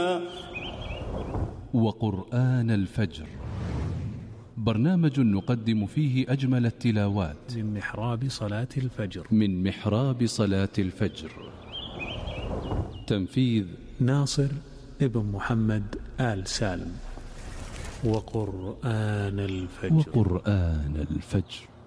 وقرآن الفجر، برنامج نقدم فيه أجمل التلاوات من محراب صلاة الفجر. من محراب صلاة الفجر. تنفيذ ناصر ابن محمد آل سالم. وقرآن الفجر. وقرآن الفجر.